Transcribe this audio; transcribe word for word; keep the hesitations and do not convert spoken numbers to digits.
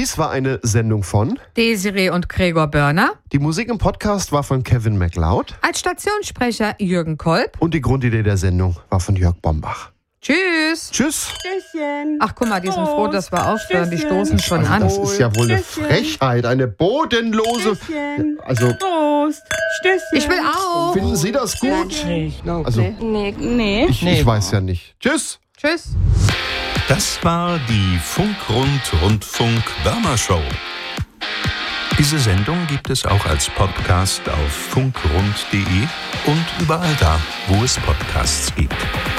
Dies war eine Sendung von Desiree und Gregor Börner. Die Musik im Podcast war von Kevin MacLeod. Als Stationssprecher Jürgen Kolb. Und die Grundidee der Sendung war von Jörg Bombach. Tschüss. Tschüss. Stößchen. Ach, guck mal, die sind froh, dass wir aufhören. Die Stößchen. stoßen schon Also an. das ist ja wohl eine Stößchen. Frechheit, eine bodenlose... Stößchen. Also, Prost. Stößchen. Ich will auch. finden Sie das gut? Also, Nee. Nee. ich, ich weiß ja nicht. Tschüss. Tschüss. Das war die Funkrund-Rundfunk-Börner-Show. Diese Sendung gibt es auch als Podcast auf funkrund punkt de und überall da, wo es Podcasts gibt.